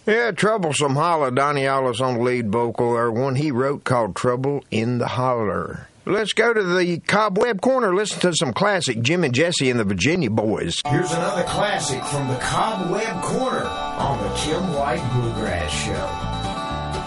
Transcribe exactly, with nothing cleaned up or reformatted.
Yeah, Troublesome Holler. Donnie Allis on the lead vocal, or one he wrote called Trouble in the Holler. Let's go to the Cobweb Corner, listen to some classic Jim and Jesse and the Virginia Boys. Here's another classic from the Cobweb Corner on the Kim White Bluegrass Show.